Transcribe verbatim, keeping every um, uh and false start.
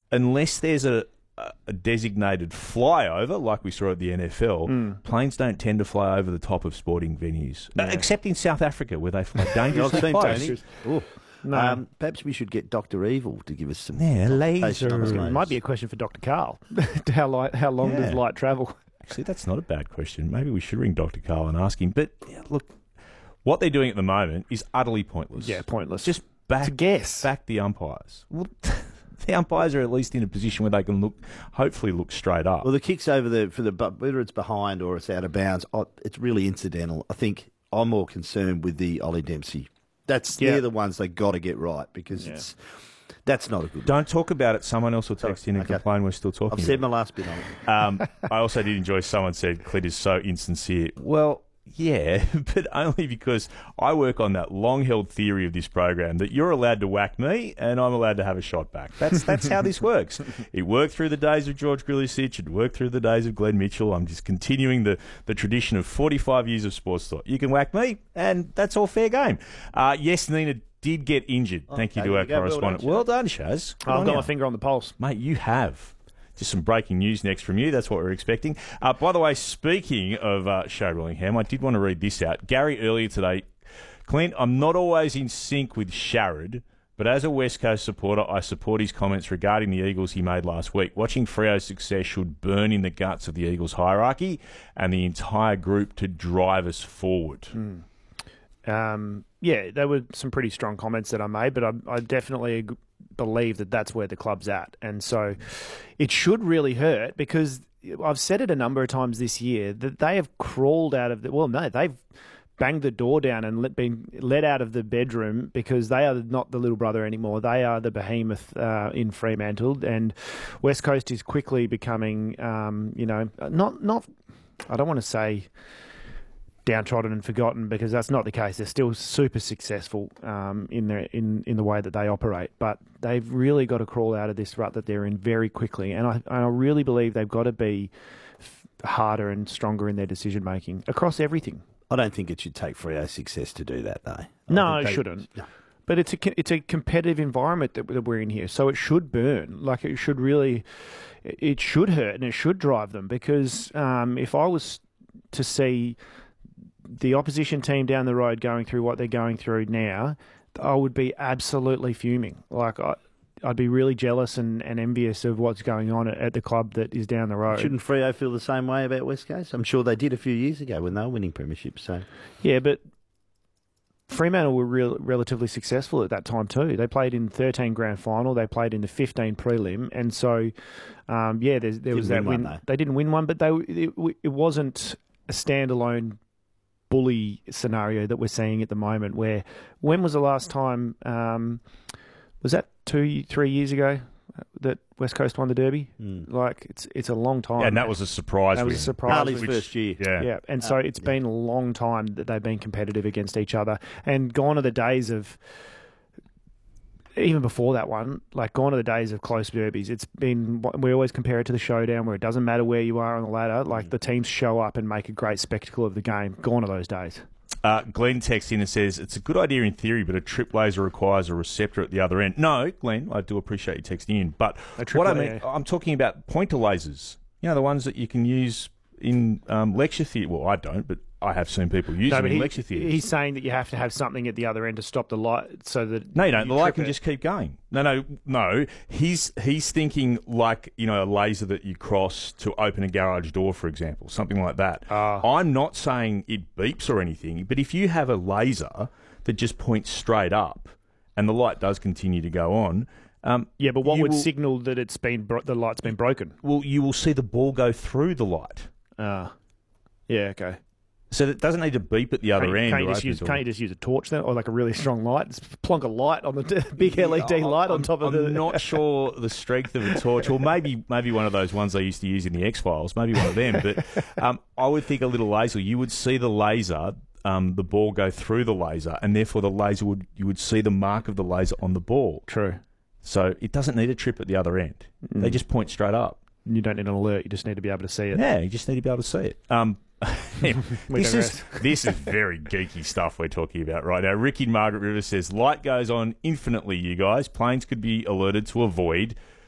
unless there's a, a designated flyover, like we saw at the N F L, Mm. planes don't tend to fly over the top of sporting venues, Yeah. uh, except in South Africa, where they fly I've dangerously seen close. Tony. Ooh. No. Um, perhaps we should get Doctor Evil to give us some. Yeah, consultation on laser. those. It might be a question for Doctor Carl. how light, how long Yeah. does light travel? Actually, that's not a bad question. Maybe we should ring Doctor Carl and ask him. But yeah, look, what they're doing at the moment is utterly pointless. Yeah, pointless. Just It's back, a guess. back the umpires. Well, the umpires are at least in a position where they can look, hopefully look straight up. Well, the kicks over the for the but whether it's behind or it's out of bounds, I- it's really incidental. I think I'm more concerned with the Ollie Dempsey. That's Yeah. they're the ones they got to get right because Yeah. it's that's not a good. Don't talk about it. Someone else will text in and Okay. complain we're still talking I've said about my last bit on it. it. Um, I also did enjoy someone said Clint is so insincere. Well, yeah, but only because I work on that long-held theory of this program that you're allowed to whack me and I'm allowed to have a shot back. That's that's how this works. It worked through the days of George Grillicic. It worked through the days of Glenn Mitchell. I'm just continuing the, the tradition of forty-five years of sports thought. You can whack me and that's all fair game. Uh, yes, Nina did get injured. Thank you Okay, to our there you go. Well correspondent. done, Well done, Shaz. Good I've on got you. my finger on the pulse. Mate, you have. Just some breaking news next from you. That's what we're expecting. Uh, by the way, speaking of uh, Shay Willingham, I did want to read this out. Gary earlier today, Clint, I'm not always in sync with Sharrod, but as a West Coast supporter, I support his comments regarding the Eagles he made last week. Watching Freo's success should burn in the guts of the Eagles hierarchy and the entire group to drive us forward. Mm. Um, yeah, there were some pretty strong comments that I made, but I, I definitely ag- believe that that's where the club's at. And so it should really hurt because I've said it a number of times this year that they have crawled out of the, well, no, they've banged the door down and let, been let out of the bedroom because they are not the little brother anymore. They are the behemoth uh, in Fremantle, and West Coast is quickly becoming, um, you know, not, not, I don't want to say downtrodden and forgotten because that's not the case. They're still super successful um, in their in, in the way that they operate, but they've really got to crawl out of this rut that they're in very quickly. And I, and I really believe they've got to be f- harder and stronger in their decision making across everything. I don't think it should take Freo's success to do that, though. I No, think it they- shouldn't. No. But it's a co- it's a competitive environment that, that we're in here, so it should burn. Like it should really, it should hurt and it should drive them because um, if I was to see the opposition team down the road going through what they're going through now, I would be absolutely fuming. Like I, I'd be really jealous and, and envious of what's going on at, at the club that is down the road. Shouldn't Freo feel the same way about West Coast? I'm sure they did a few years ago when they were winning premierships. So Yeah, but Fremantle were real, relatively successful at that time too. They played in thirteen grand final. They played in the fifteen prelim, and so um, yeah, there's, there was that Didn't win win. one, though. They didn't win one, but they it, it wasn't a standalone bully scenario that we're seeing at the moment. Where when was the last time? Um, was that two, three years ago that West Coast won the Derby? Mm. Like it's it's a long time. Yeah, and that was a surprise That was win. a surprise. Harley's win. first year. Yeah. Yeah, and so Uh, it's yeah. been a long time that they've been competitive against each other, and gone are the days of, even before that one, like gone are the days of close derbies. It's been, we always compare it to the showdown where it doesn't matter where you are on the ladder, like Mm. the teams show up and make a great spectacle of the game. Gone are those days. Uh, Glenn texts in and says, it's a good idea in theory, but a trip laser requires a receptor at the other end. No, Glenn, I do appreciate you texting in. But A trip what I la- mean, I'm talking about pointer lasers. You know, the ones that you can use in um, lecture theatre. Well, I don't, but I have seen people use No, them but in he, lecture theatre. he's saying that you have to have something at the other end to stop the light so that... No, you don't. The light trip can it. just keep going. No, no, no. He's he's thinking like, you know, a laser that you cross to open a garage door, for example, something like that. Ah. I'm not saying it beeps or anything, but if you have a laser that just points straight up and the light does continue to go on, um, Yeah, but what you would will- signal that it's been bro- the light's been broken? well, you will see the ball go through the light. Ah, yeah, okay. So it doesn't need to beep at the other Can't, end. can't, you or just open use, the door. can't you just use a torch then, or like a really strong light? Just plonk a light on the d- big L E D Yeah, light on I'm- top of I'm the. not sure the strength of a torch, or maybe maybe one of those ones they used to use in the X-Files, maybe one of them. But um, I would think a little laser. You would see the laser, um, the ball go through the laser, and therefore the laser would you would see the mark of the laser on the ball. True. So it doesn't need a trip at the other end. They just point straight up. You don't need an alert. You just need to be able to see it. Yeah, you just need to be able to see it. Um, We this digress. is this is very geeky stuff we're talking about right now. Ricky Margaret River says, light goes on infinitely, you guys. Planes could be alerted to avoid